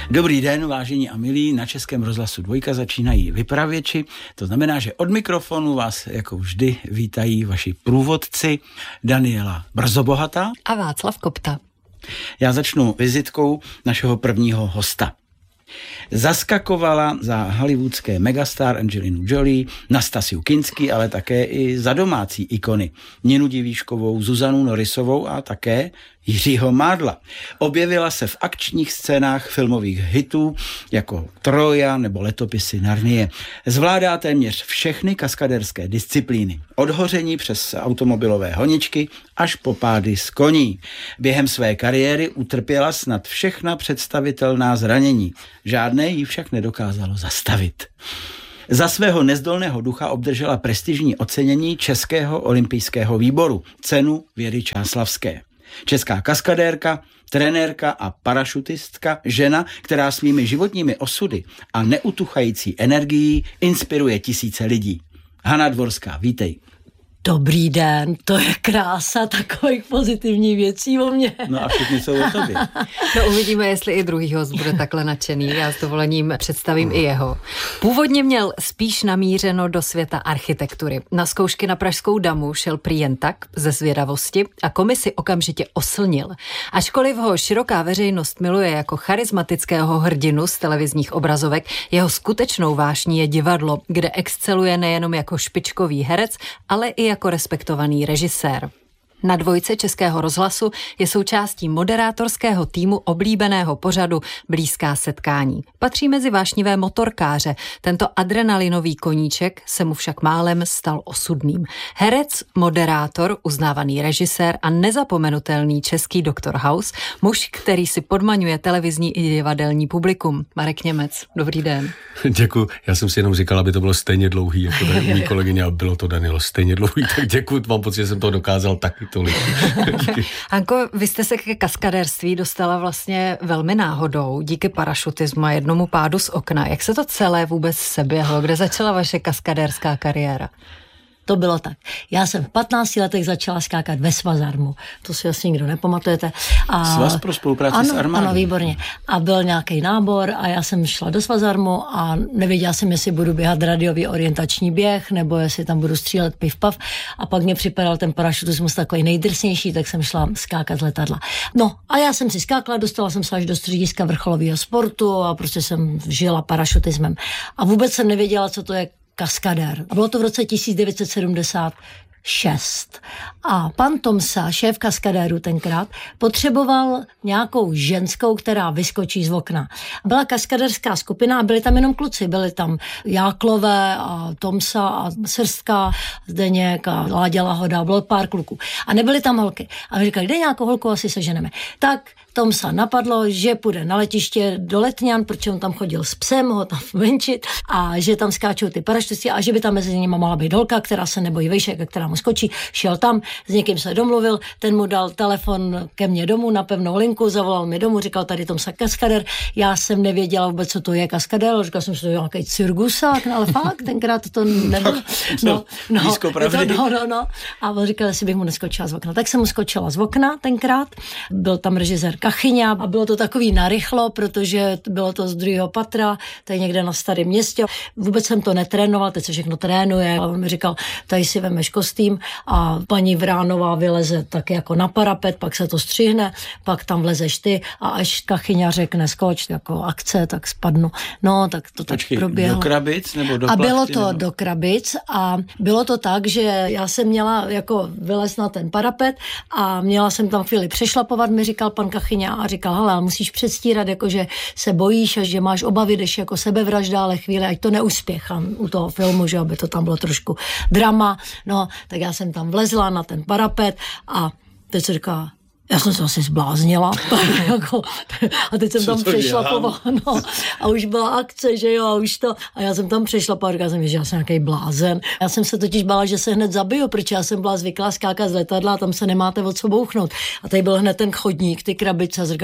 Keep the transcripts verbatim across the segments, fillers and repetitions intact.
Dobrý den, vážení a milí, na Českém rozhlasu Dvojka začínají vypravěči. To znamená, že od mikrofonu vás jako vždy vítají vaši průvodci Daniela Brzobohatá a Václav Kopta. Já začnu vizitkou našeho prvního hosta. Zaskakovala za hollywoodské megastar Angelinu Jolie, Nastasiu Kinski, ale také i za domácí ikony Ninu Divíškovou, Zuzanu Norisovou a také Jiřího Mádla. Objevila se v akčních scénách filmových hitů jako Troja nebo Letopisy Narnie. Zvládá téměř všechny kaskadérské disciplíny. Od hoření přes automobilové honičky až po pády z koní. Během své kariéry utrpěla snad všechna představitelná zranění. Žádné jí však nedokázalo zastavit. Za svého nezdolného ducha obdržela prestižní ocenění Českého olympijského výboru, cenu Věry Čáslavské. Česká kaskadérka, trenérka a parašutistka, žena, která svými životními osudy a neutuchající energií inspiruje tisíce lidí. Hana Dvorská, vítej. Dobrý den, to je krása takových pozitivních věcí o mně. No a všichni jsou o tobě. No uvidíme, jestli i druhý host bude takhle nadšený. Já s dovolením představím i jeho. Původně měl spíš namířeno do světa architektury. Na zkoušky na Pražskou damu šel prý jen tak, ze zvědavosti, a komisi okamžitě oslnil. Ačkoliv ho široká veřejnost miluje jako charismatického hrdinu z televizních obrazovek, jeho skutečnou vášní je divadlo, kde exceluje nejenom jako špičkový herec, ale i jako respektovaný režisér. Na Dvojce Českého rozhlasu je součástí moderátorského týmu oblíbeného pořadu Blízká setkání. Patří mezi vášnivé motorkáře. Tento adrenalinový koníček se mu však málem stal osudným. Herec, moderátor, uznávaný režisér a nezapomenutelný český doktor House, muž, který si podmaňuje televizní i divadelní publikum. Marek Němec, dobrý den. Děkuji. Já jsem si jenom říkal, aby to bylo stejně dlouhý, jako tady mý kolegyně, a bylo to, Danielo, stejně dlouhý, tak děkuji, mám pocit, že jsem to dokázal taky. Hanko, vy jste se ke kaskadérství dostala vlastně velmi náhodou, díky parašutismu a jednomu pádu z okna. Jak se to celé vůbec seběhlo? Kde začala vaše kaskadérská kariéra? To bylo tak. Já jsem v patnácti letech začala skákat ve Svazarmu. To si asi nikdo nepamatujete. A Svaz pro spolupráci ano, s armádou. Ano, výborně. A byl nějaký nábor a já jsem šla do Svazarmu a nevěděla jsem, jestli budu běhat radiový orientační běh, nebo jestli tam budu střílet piv pav. A pak mě připadal ten parašutismus takový nejdrsnější, tak jsem šla skákat z letadla. No a já jsem si skákala, dostala jsem se až do střediska vrcholového sportu a prostě jsem žila parašutismem. A vůbec jsem nevěděla, co to je kaskadér. A bylo to v roce tisíc devět set sedmdesát šest. A pan Tomsa, šéf kaskadéru tenkrát, potřeboval nějakou ženskou, která vyskočí z okna. Byla kaskadérská skupina a byli tam jenom kluci. Byli tam Jáklové a Tomsa a Srstka, Zdeněk a Láďa Lahoda, bylo pár kluků. A nebyly tam holky. A my říkali, kde nějakou holku asi seženeme. Tak Tomsa napadlo, že půjde na letiště do Letňan, protože on tam chodil s psem, ho tam venčit, a že tam skáčou ty parašutisti a že by tam mezi nimi mohla být holka, která se nebojí vejšek a která mu skočí. Šel tam, s někým se domluvil, ten mu dal telefon ke mně domů na pevnou linku, zavolal mi domů, říkal, tady Tomsa kaskader. Já jsem nevěděla vůbec, co to je kaskader, říkal jsem, že to je nějaký cirkusák, no, ale fakt, tenkrát to nebylo. No, no, to, no, no, no. A on říkal, jestli bych mu neskočila z okna. Tak jsem mu skočila z okna tenkrát, byl tam režisér Kachyňa a bylo to takový narychlo, protože bylo to z druhého patra, tady někde na Starém Městě. Vůbec jsem to netrénoval, teď se všechno trénuje, ale on mi říkal, tady si vemeš kostým a paní Vránová vyleze tak jako na parapet, pak se to střihne, pak tam vlezeš ty a až Kachyňa řekne skoč, jako akce, tak spadnu. No, tak to tak Počkej, proběhlo. Do krabic nebo do A plachty, bylo to nebo? do krabic a bylo to tak, že já jsem měla jako vylez na ten parapet a měla jsem tam chvíli přešlapovat, mi říkal pan Kachyňa a říkal, hele, musíš předstírat, jako že se bojíš a že máš obavy, jdeš jako sebevražda, ale chvíli, ať to neuspěchám u toho filmu, že aby to tam bylo trošku drama. No, tak já jsem tam vlezla na ten parapet a teď se říká, já jsem se asi zbláznila. A teď jsem Co tam přešlapovala. No, a už byla akce, že jo, a už to. A já jsem tam přešlapovala, říkala jsem, že já jsem nějaký blázen. Já jsem se totiž bála, že se hned zabiju, protože já jsem byla zvyklá skákat z letadla a tam se nemáte o co bouchnout. A tady byl hned ten chodník, ty krabice, a říkala,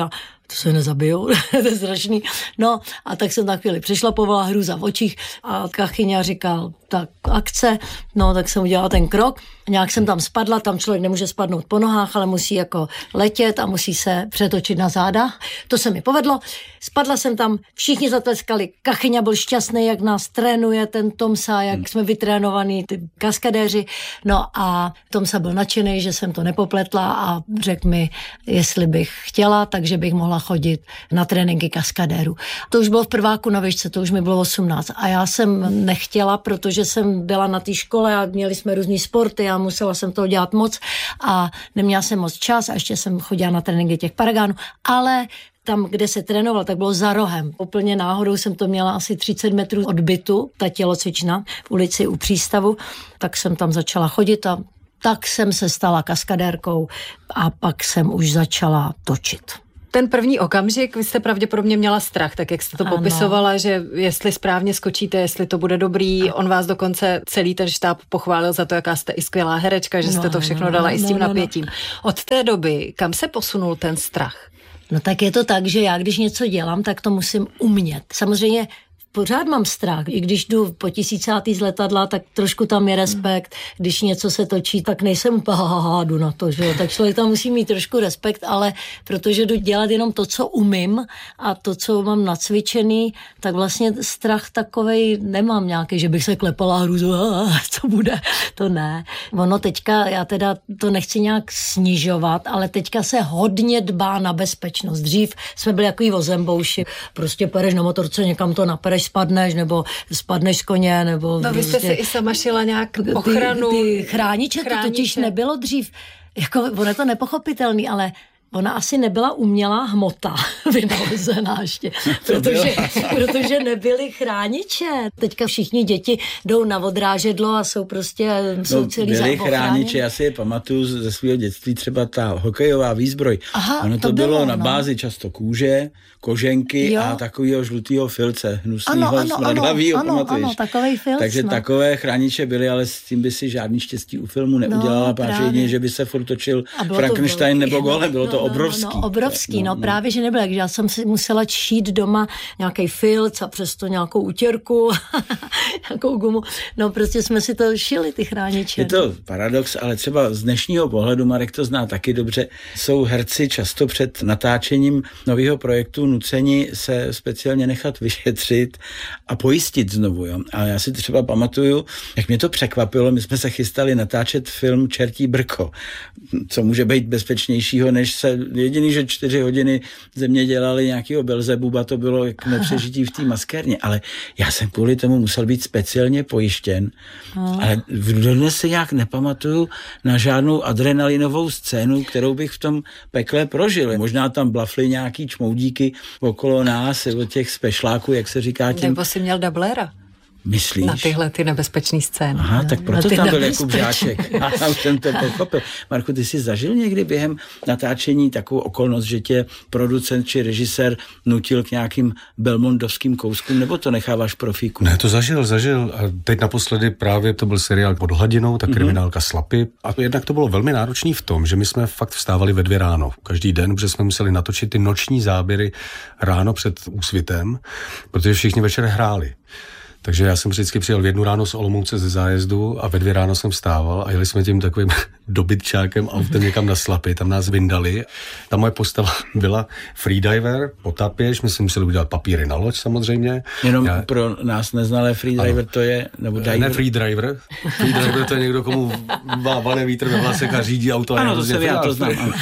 to se nezabijou, to je strašný. No a tak jsem tak chvíli přešlapovala, hrůza v očích a Kachyňa říkal, tak akce, no tak jsem udělala ten krok, nějak jsem tam spadla, tam člověk nemůže spadnout po nohách, ale musí jako letět a musí se přetočit na záda. To se mi povedlo, spadla jsem tam, všichni zatleskali, Kachyňa byl šťastný, jak nás trénuje ten Tomsa, jak jsme vytrénovaní, ty kaskadéři, no a Tomsa byl nadšený, že jsem to nepopletla a řekl mi, jestli bych chtěla, takže bych mohla chodit na tréninky kaskadérů. To už bylo v prváku na výšce, to už mi bylo osmnáct a já jsem nechtěla, protože jsem byla na té škole a měli jsme různý sporty a musela jsem toho dělat moc a neměla jsem moc čas a ještě jsem chodila na tréninky těch paragánů, ale tam, kde se trénoval, tak bylo za rohem. Úplně náhodou jsem to měla asi třicet metrů od bytu, ta tělocvična v ulici u přístavu, tak jsem tam začala chodit a tak jsem se stala kaskadérkou a pak jsem už začala točit. Ten první okamžik, vy jste pravděpodobně měla strach, tak jak jste to ano. popisovala, že jestli správně skočíte, jestli to bude dobrý, ano. On vás dokonce celý ten štáb pochválil za to, jaká jste i skvělá herečka, že no, jste to všechno no, dala no, i s tím no, napětím. No. Od té doby, kam se posunul ten strach? No tak je to tak, že já když něco dělám, tak to musím umět. Samozřejmě pořád mám strach. I když jdu po tisícátý z letadla, tak trošku tam je respekt. Když něco se točí, tak nejsem úplně haha, jdu na to, že jo. Tak člověk tam musí mít trošku respekt, ale protože jdu dělat jenom to, co umím a to, co mám nacvičený, tak vlastně strach takovej nemám nějaký, že bych se klepala hruzu, co bude, to ne. Ono teďka, já teda to nechci nějak snižovat, ale teďka se hodně dbá na bezpečnost. Dřív jsme byli takový ozembouši, prostě pereš na motorce, někam to napereš, spadneš, nebo spadneš z koně, nebo... No vy jste si i sama šila nějak ochranu. Ty, ty chrániče, chrániče, to totiž nebylo dřív, jako ono je to nepochopitelný, ale ona asi nebyla umělá hmota vynalezená ještě, protože, protože nebyly chrániče. Teďka všichni děti jdou na odrážedlo a jsou prostě jsou no, celý byly chrániče, já si je pamatuju ze svého dětství, třeba ta hokejová výzbroj. Aha, ono to, to bylo, bylo na no. bázi často kůže, koženky jo. a takového žlutého filce, hnusného, smradlavýho, pamatuješ? Ano, takovej filc. Takže no. takové chrániče byly, ale s tím by si žádný štěstí u filmu neudělala, no, protože jedině, že by se furt točil Frankenstein nebo Golem, bylo no, to obrovský. No, no, obrovský, no, no, no právě, že nebylo, takže já jsem si musela šít doma nějaký filc a přesto nějakou utěrku, nějakou gumu, no prostě jsme si to šili, ty chrániče. Je to paradox, ale třeba z dnešního pohledu, Marek to zná taky dobře, jsou herci často před natáčením nového projektu nuceni se speciálně nechat vyšetřit a pojistit znovu, jo. A já si třeba pamatuju, jak mě to překvapilo, my jsme se chystali natáčet film Čertí brko, co může být bezpečnějšího, než se jediný, že čtyři hodiny ze mě dělali nějakýho Belzebuba, to bylo jak nepřežití v té maskérně, ale já jsem kvůli tomu musel být speciálně pojištěn, ale dodnes si nějak nepamatuju na žádnou adrenalinovou scénu, kterou bych v tom pekle prožil. Možná tam blafly nějaký čmoudíky okolo nás, od těch spešláků, jak se říká tím. Nebo si měl dublera. Myslíš? Na tyhle ty nebezpečný scény. Aha, tak proto tam byl Jakub Žáček. A tam jsem to pochopil. Marku, ty jsi zažil někdy během natáčení takovou okolnost, že tě producent či režisér nutil k nějakým belmondovským kouskům, nebo to necháváš profíku? Ne, to zažil, zažil. A teď naposledy právě to byl seriál Pod hladinou, ta kriminálka Slapy. A to jednak to bylo velmi náročný v tom, že my jsme fakt vstávali ve dvě ráno každý den, protože jsme museli natočit ty noční záběry ráno před úsvitem, protože všichni večer hráli. Takže já jsem vždycky přijel v jednu ráno z Olomouce ze zájezdu a ve dvě ráno jsem vstával a jeli jsme tím takovým dobytčákem autem někam na Slapy, tam nás vyndali. Ta moje postava byla freediver, potápěč, my jsme museli udělat papíry na loď samozřejmě. Jenom já... pro nás neznalé freediver to je, nebo diver? Ne freedriver, freedriver to je někdo, komu vane vítr ve vlasech a řídí auto. Ano, to se já to znám.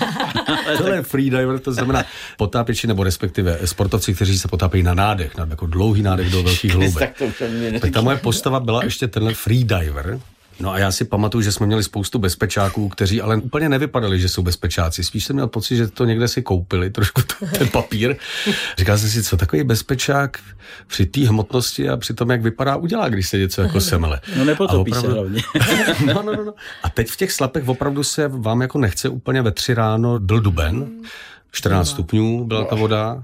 Tohle je freediver, to znamená potápěči nebo respektive sportovci, kteří se potápějí na nádech, na jako dlouhý nádech do velkých hloubek. Tak ta moje postava byla ještě tenhle freediver. No a já si pamatuju, že jsme měli spoustu bezpečáků, kteří ale úplně nevypadali, že jsou bezpečáci. Spíš jsem měl pocit, že to někde si koupili, trošku ten papír. Říkal jsem si, co takový bezpečák při té hmotnosti a při tom, jak vypadá, udělá, když se něco jako semele. No nepotopí opravdu... se hlavně. no, no, no. A teď v těch Slapech opravdu se vám jako nechce úplně ve tři ráno, byl duben, čtrnáct stupňů byla ta voda.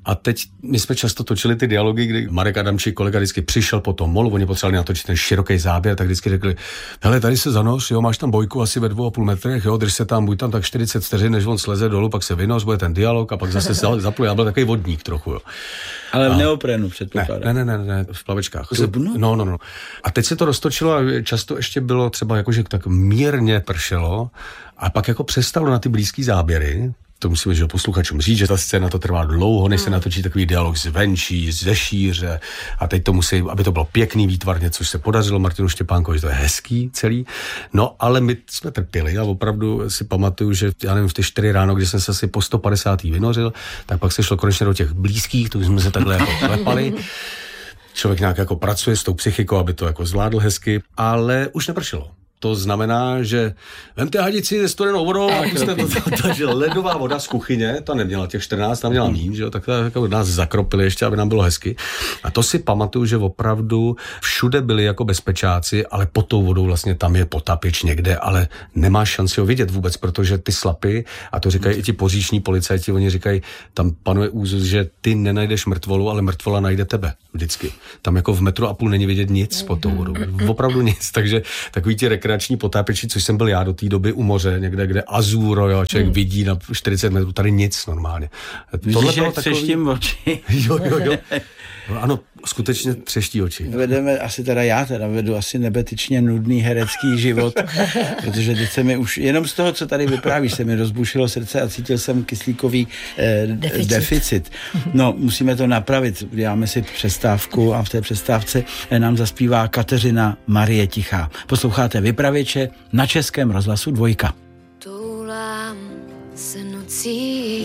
A teď my jsme často točili ty dialogy, kdy Marek Adamčík, kolega, vždycky přišel po tom molu, oni potřebovali natočit ten široký záběr, tak vždycky řekli, hele, tady se zanoř, jo, máš tam Bojku asi ve dvou a půl metrech, jo, drž se tam, buď tam tak čtyřicet vteřin, než on sleze dolů, pak se vynoř, bude ten dialog a pak zase zapluje. Já byl takový vodník trochu, jo. Ale v a... neoprenu předpokládám. Ne, ne, ne, ne, v plavečkách. Dubnu? No, no, no. A teď se to roztočilo a často ještě bylo třeba jako, že tak mírně pršelo a pak jako přestalo na ty blízký záběry. To musíme že posluchačům říct, že ta scéna to trvá dlouho, než se natočí takový dialog zvenčí, ze šíře a teď to musí, aby to bylo pěkný výtvarně, což se podařilo Martinu Štěpánkovi, že to je hezký celý. No, ale my jsme trpěli a opravdu si pamatuju, že já nevím, v ty čtyři ráno, kdy jsem se asi po sto padesátý vynořil, tak pak se šlo konečně do těch blízkých, to jsme se takhle jako klepali. Člověk nějak jako pracuje s tou psychikou, aby to jako zvládl hezky, ale už nepršelo. To znamená, že vemte hadici se studenou vodou a puste to, takže ledová voda z kuchyně, ta neměla těch čtrnáct, ta měla míň, že jo, tak to jako nás zakropili ještě, aby nám bylo hezky. A to si pamatuju, že opravdu všude byli jako bezpečáci, ale pod tou vodou vlastně tam je potapič někde, ale nemáš šanci ho vidět vůbec, protože ty slapy, a to říkají i ti poříční policajti, oni říkají, tam panuje úzus, že ty nenajdeš mrtvolu, ale mrtvola najde tebe vždycky. Tam jako v metru a půl není vidět nic pod tou vodou. Opravdu nic, takže takový ti rekreační potápěči, což jsem byl já do té doby u moře, někde, kde azúro, jo, člověk hmm. vidí na čtyřicet metrů, tady nic normálně. Tohle bylo takový... třeštím oči. jo, jo, jo. No, ano, skutečně třeští oči. Vedeme, asi teda já teda vedu asi nebetyčně nudný herecký život, protože teď se mi už, jenom z toho, co tady vyprávíš, se mi rozbušilo srdce a cítil jsem kyslíkový eh, deficit. deficit. No, musíme to napravit. Děláme si přestávku a v té přestávce nám zaspívá Kateřina Marie Tichá. Posloucháte Vypravěče na Českém rozhlasu Dvojka. Toulám se nocí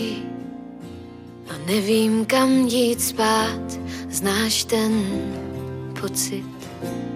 a nevím, kam jít spát. Znáš ten pocit?